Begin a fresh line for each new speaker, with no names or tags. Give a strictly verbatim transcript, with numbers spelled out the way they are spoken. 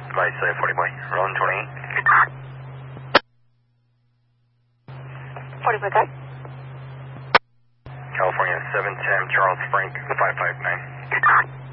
Advice uh, forty boy, rolling twenty-eight.
forty boy, guys.
California seven ten, Charles Frank five five nine.